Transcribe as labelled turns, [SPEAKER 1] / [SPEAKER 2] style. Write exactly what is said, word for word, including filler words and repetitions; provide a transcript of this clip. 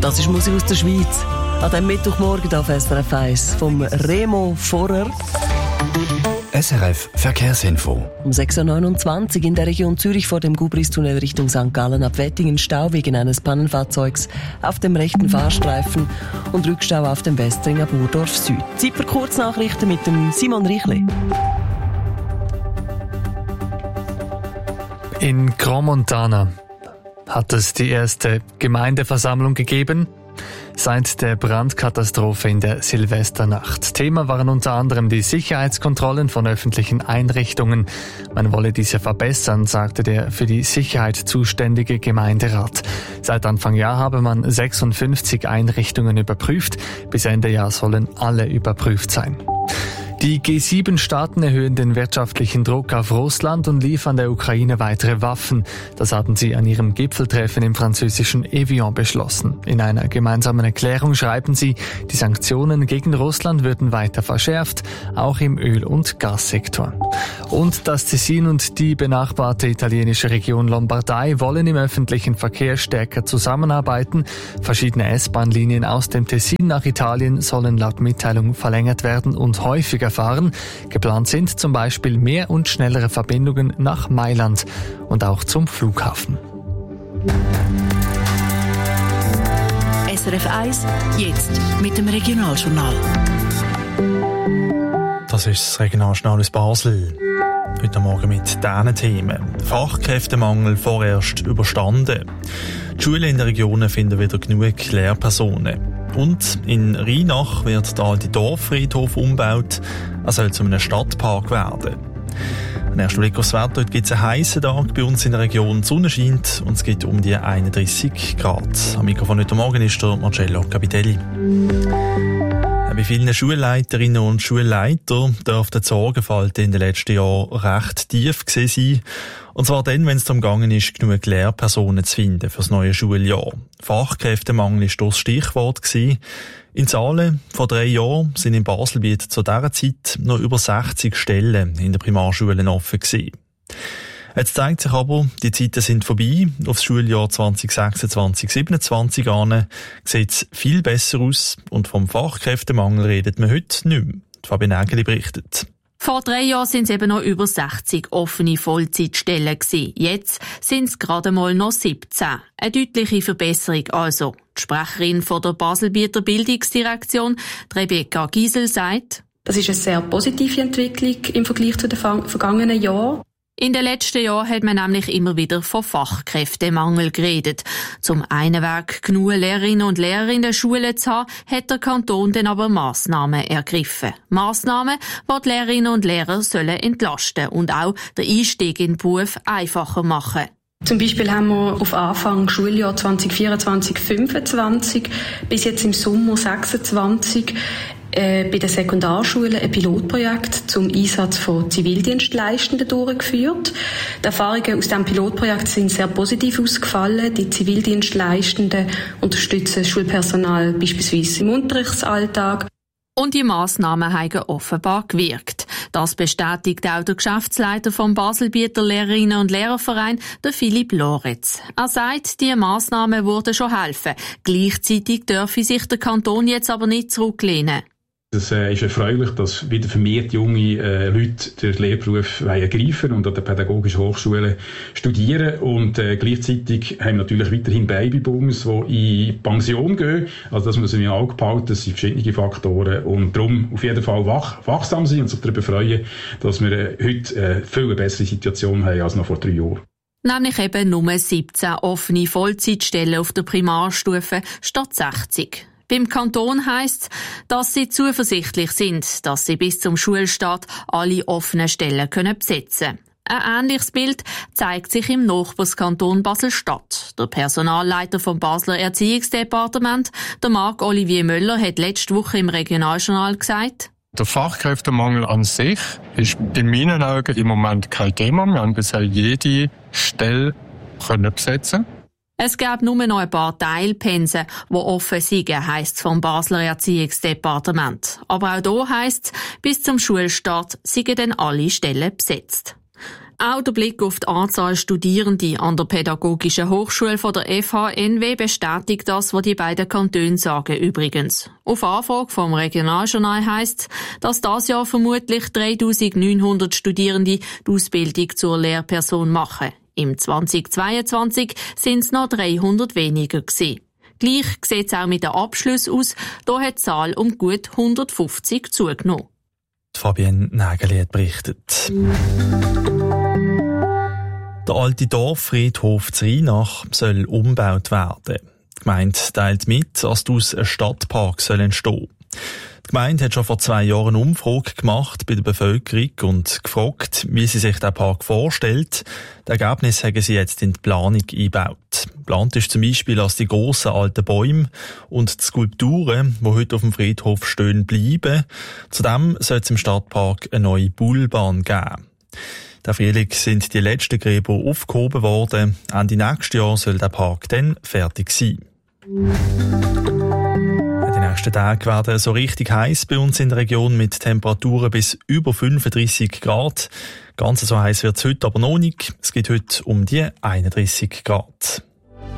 [SPEAKER 1] Das ist Musik aus der Schweiz. An diesem Mittwochmorgen auf S R F eins vom Remo Vorer.
[SPEAKER 2] S R F Verkehrsinfo.
[SPEAKER 1] Um sechs Uhr neunundzwanzig in der Region Zürich vor dem Gubristunnel Richtung Sankt Gallen ab Wettingen Stau wegen eines Pannenfahrzeugs auf dem rechten Fahrstreifen und Rückstau auf dem Westringer Burdorf Süd. Zeit für Kurznachrichten mit dem Simon Richli.
[SPEAKER 3] In Gromontana hat es die erste Gemeindeversammlung gegeben seit der Brandkatastrophe in der Silvesternacht. Thema waren unter anderem die Sicherheitskontrollen von öffentlichen Einrichtungen. Man wolle diese verbessern, sagte der für die Sicherheit zuständige Gemeinderat. Seit Anfang Jahr habe man sechsundfünfzig Einrichtungen überprüft. Bis Ende Jahr sollen alle überprüft sein. Die G sieben Staaten erhöhen den wirtschaftlichen Druck auf Russland und liefern der Ukraine weitere Waffen. Das haben sie an ihrem Gipfeltreffen im französischen Evian beschlossen. In einer gemeinsamen Erklärung schreiben sie, die Sanktionen gegen Russland würden weiter verschärft, auch im Öl- und Gassektor. Und das Tessin und die benachbarte italienische Region Lombardei wollen im öffentlichen Verkehr stärker zusammenarbeiten. Verschiedene S-Bahn-Linien aus dem Tessin nach Italien sollen laut Mitteilung verlängert werden und häufiger fahren. Geplant sind zum Beispiel mehr und schnellere Verbindungen nach Mailand und auch zum Flughafen.
[SPEAKER 4] S R F eins, jetzt mit dem Regionaljournal.
[SPEAKER 5] Das ist das Regionaljournal aus Basel. Heute Morgen mit diesen Themen. Fachkräftemangel vorerst überstanden. Die Schulen in den Regionen finden wieder genug Lehrpersonen. Und in Rheinach wird der alte Dorffriedhof umgebaut. Er soll zu einem Stadtpark werden. Ein erster Blick aufs Wetter. Heute gibt es einen heissen Tag bei uns in der Region. Die Sonne scheint und es gibt um die einunddreissig Grad. Am Mikrofon heute Morgen ist der Marcello Capitelli. Bei vielen Schulleiterinnen und Schulleiter dürfte die Sorgenfalt in den letzten Jahren recht tief gewesen sein. Und zwar dann, wenn es darum gegangen ist, genug Lehrpersonen zu finden für das neue Schuljahr. Fachkräftemangel war das Stichwort gewesen. In Zahlen, vor drei Jahren sind in Baselbiet zu dieser Zeit noch über sechzig Stellen in den Primarschulen offen gewesen. Jetzt zeigt sich aber, die Zeiten sind vorbei. Aufs Schuljahr zwanzig sechsundzwanzig siebenundzwanzig an sieht es viel besser aus und vom Fachkräftemangel redet man heute nicht mehr. Fabienne Ägeli berichtet.
[SPEAKER 6] Vor drei Jahren sind es eben noch über sechzig offene Vollzeitstellen gewesen. Jetzt sind es gerade mal noch siebzehn. Eine deutliche Verbesserung also. Die Sprecherin von der Baselbieter Bildungsdirektion, Rebecca Giesel, sagt:
[SPEAKER 7] Das ist eine sehr positive Entwicklung im Vergleich zu den vergangenen Jahren.
[SPEAKER 6] In den letzten Jahren hat man nämlich immer wieder von Fachkräftemangel geredet. Zum einen Weg genug Lehrerinnen und Lehrer in den Schulen zu haben, hat der Kanton dann aber Massnahmen ergriffen. Massnahmen, die die Lehrerinnen und Lehrer sollen entlasten und auch den Einstieg in den Beruf einfacher machen.
[SPEAKER 7] Zum Beispiel haben wir auf Anfang Schuljahr zwanzig vierundzwanzig fünfundzwanzig bis jetzt im Sommer sechsundzwanzig äh, bei den Sekundarschulen ein Pilotprojekt zum Einsatz von Zivildienstleistenden durchgeführt. Die Erfahrungen aus diesem Pilotprojekt sind sehr positiv ausgefallen. Die Zivildienstleistenden unterstützen das Schulpersonal beispielsweise im Unterrichtsalltag.
[SPEAKER 6] Und die Massnahmen haben offenbar gewirkt. Das bestätigt auch der Geschäftsleiter vom Baselbieter Lehrerinnen- und Lehrerverein, der Philipp Loretz. Er sagt, die Massnahmen würden schon helfen. Gleichzeitig dürfe sich der Kanton jetzt aber nicht zurücklehnen.
[SPEAKER 8] Es äh, ist erfreulich, dass wieder vermehrt junge äh, Leute den Lehrberuf ergreifen und an der Pädagogischen Hochschule studieren. Und äh, gleichzeitig haben wir natürlich weiterhin Babybooms, die in Pension gehen. Also das muss man im Auge behalten, das sind verschiedene Faktoren. Und darum auf jeden Fall wach, wachsam sein und sich darüber freuen, dass wir äh, heute äh, viel eine bessere Situation haben als noch vor drei Jahren.
[SPEAKER 6] Nämlich eben nur siebzehn offene Vollzeitstellen auf der Primarstufe statt sechzig. Beim Kanton heisst es, dass sie zuversichtlich sind, dass sie bis zum Schulstart alle offenen Stellen können besetzen können. Ein ähnliches Bild zeigt sich im Nachbarskanton Basel-Stadt. Der Personalleiter vom Basler Erziehungsdepartement, der Marc-Olivier Möller, hat letzte Woche im Regionaljournal gesagt:
[SPEAKER 9] Der Fachkräftemangel an sich ist in meinen Augen im Moment kein Thema. Wir haben bisher jede Stelle können besetzen.
[SPEAKER 6] Es gäbe nur noch ein paar Teilpensen, die offen sind, heisst es vom Basler Erziehungsdepartement. Aber auch hier heisst es, bis zum Schulstart seien dann alle Stellen besetzt. Auch der Blick auf die Anzahl Studierende an der Pädagogischen Hochschule von der F H N W bestätigt das, was die beiden Kantone sagen übrigens. Auf Anfrage vom Regionaljournal heisst, dass dieses Jahr vermutlich dreitausendneunhundert Studierende die Ausbildung zur Lehrperson machen. Im zweitausendzweiundzwanzig sind es noch dreihundert weniger gewesen. Gleich sieht es auch mit den Abschlüssen aus, da hat die Zahl um gut hundertfünfzig zugenommen.
[SPEAKER 5] Fabienne Nägeli hat berichtet. Der alte Dorffriedhof zu Rheinach soll umgebaut werden. Die Gemeinde teilt mit, dass daraus ein Stadtpark soll entstehen. Die Gemeinde hat schon vor zwei Jahren eine Umfrage gemacht bei der Bevölkerung und gefragt, wie sie sich den Park vorstellt. Das Ergebnis haben sie jetzt in die Planung eingebaut. Geplant ist zum Beispiel, dass die grossen alten Bäume und die Skulpturen, die heute auf dem Friedhof stehen, bleiben. Zudem soll es im Stadtpark eine neue Bullbahn geben. Der Frühling sind die letzten Gräber aufgehoben worden. Ende nächstes Jahr soll der Park dann fertig sein. Die nächsten Tage werden so richtig heiß bei uns in der Region mit Temperaturen bis über fünfunddreissig Grad. Ganz so heiß wird es heute aber noch nicht. Es geht heute um die einunddreissig Grad.